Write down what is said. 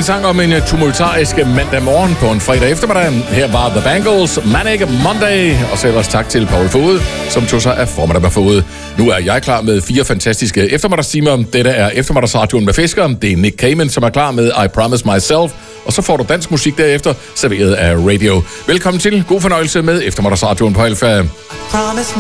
En sang om en tumultarisk mandag morgen på en fredag eftermiddag. Her var The Bangles, Manic Monday. Og så ellers tak til Paul Fode, som tog sig af formiddag med Fode. Nu er jeg klar med 4 fantastiske eftermiddagstimer. Dette er eftermiddagsradioen med Fisker. Det er Nick Cayman, som er klar med I Promise Myself. Og så får du dansk musik derefter, serveret af Radio. Velkommen til. God fornøjelse med eftermiddagsradioen på Alfa.